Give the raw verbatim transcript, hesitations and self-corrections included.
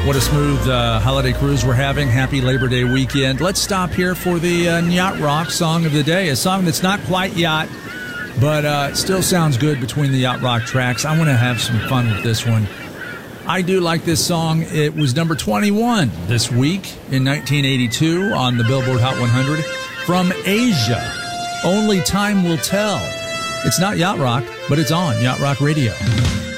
What a smooth uh, holiday cruise we're having. Happy Labor Day weekend. Let's stop here for the uh, Yacht Rock song of the day, a song that's not quite yacht, but uh, it still sounds good between the Yacht Rock tracks. I want to have some fun with this one. I do like this song. It was number twenty-one this week in nineteen eighty-two on the Billboard Hot one hundred. From Asia, Only Time Will Tell. It's not Yacht Rock, but it's on Yacht Rock Radio.